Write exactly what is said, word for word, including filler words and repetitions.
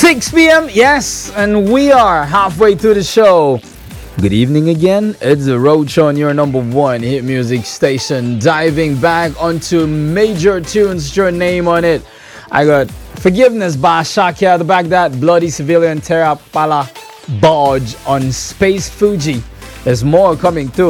six p.m. Yes, and we are halfway through the show. Good evening again. It's the Road Show on your number one hit music station. Diving back onto major tunes, your name on it. I got Forgiveness by Shakya. The back that Bloody Civilian Terra Pala Barge on Space Fuji. There's more coming through.